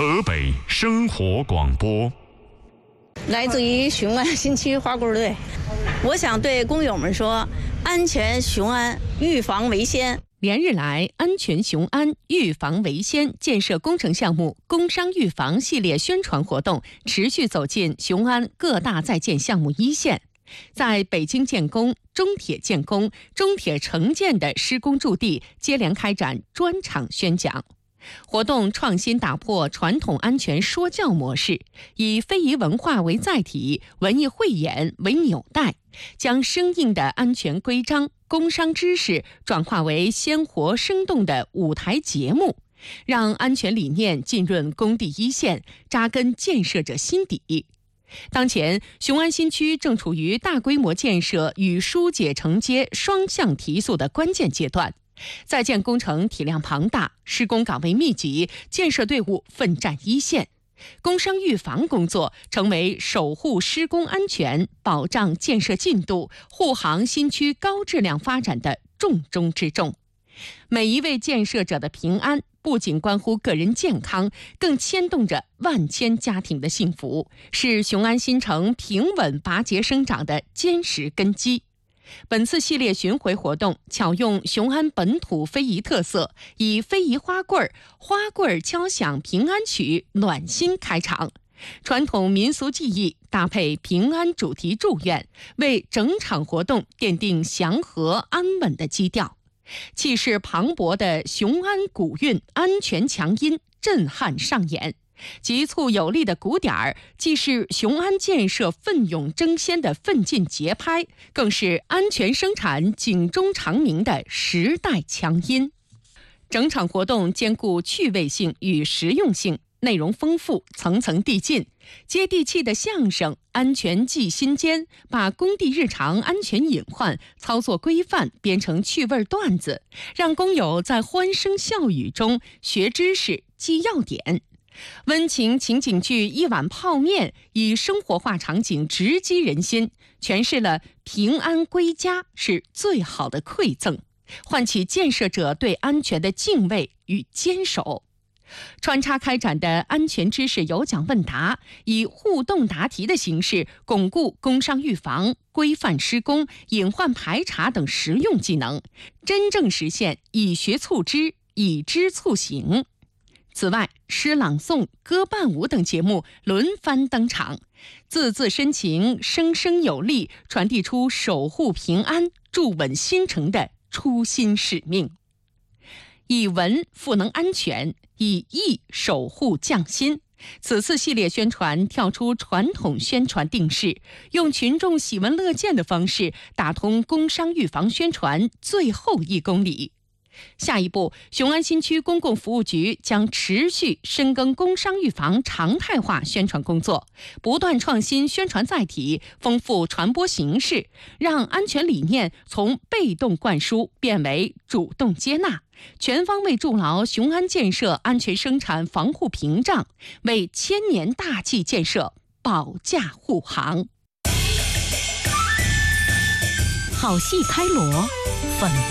河北生活广播， 来自于雄安新区花卉队。我想对工友们说，安全雄安，预防为先。 连日来，安全雄安，预防为先建设工程项目工伤预防系列宣传活动持续走进雄安各大在建项目一线。在北京建工、中铁建工、中铁城建的施工驻地接连开展专场宣讲。活动创新打破传统安全说教模式，以非遗文化为载体，文艺汇演为纽带，将生硬的安全规章、工伤知识转化为鲜活生动的舞台节目，让安全理念浸润工地一线，扎根建设者心底。当前，雄安新区正处于大规模建设与疏解承接双向提速的关键阶段。在建工程体量庞大，施工岗位密集，建设队伍奋战一线，工伤预防工作成为守护施工安全、保障建设进度、护航新区高质量发展的重中之重。每一位建设者的平安，不仅关乎个人健康，更牵动着万千家庭的幸福，是雄安新城平稳拔节生长的坚实根基。本次系列巡回活动巧用雄安本土非遗特色，以非遗花棍敲响平安曲暖心开场，传统民俗技艺搭配平安主题祝愿，为整场活动奠定祥和安稳的基调。气势磅礴的雄安古韵安全强音震撼上演，急促有力的鼓点儿，既是雄安建设奋勇争先的奋进节拍，更是安全生产警钟长鸣的时代强音。整场活动兼顾趣味性与实用性，内容丰富，层层递进。接地气的相声，安全记心间，把工地日常安全隐患、操作规范编成趣味段子，让工友在欢声笑语中学知识、记要点。温情情景剧《一碗泡面》以生活化场景直击人心，诠释了平安归家是最好的馈赠，唤起建设者对安全的敬畏与坚守。穿插开展的安全知识有奖问答，以互动答题的形式巩固工伤预防、规范施工、隐患排查等实用技能，真正实现以学促知、以知促行。此外，诗朗诵、歌伴舞等节目轮番登场，字字深情，声声有力，传递出守护平安、筑稳新城的初心使命。以文赋能安全，以艺守护匠心。此次系列宣传跳出传统宣传定式，用群众喜闻乐见的方式打通工伤预防宣传最后1公里。下一步，雄安新区公共服务局将持续深耕工伤预防常态化宣传工作，不断创新宣传载体，丰富传播形式，让安全理念从被动灌输变为主动接纳，全方位筑牢雄安建设安全生产防护屏障，为千年大计建设保驾护航。 好戏开锣，粉